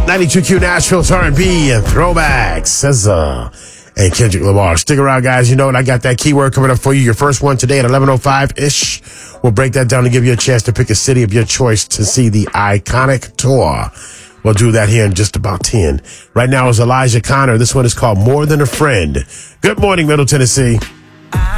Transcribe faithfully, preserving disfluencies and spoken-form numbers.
ninety-two Q Nashville's R and B and throwbacks. S Z A and Kendrick Lamar. Stick around, guys. You know what? I got that keyword coming up for you. Your first one today at eleven oh five-ish. We'll break that down to give you a chance to pick a city of your choice to see the iconic tour. We'll do that here in just about ten. Right now is Elijah Connor. This one is called More Than a Friend. Good morning, Middle Tennessee.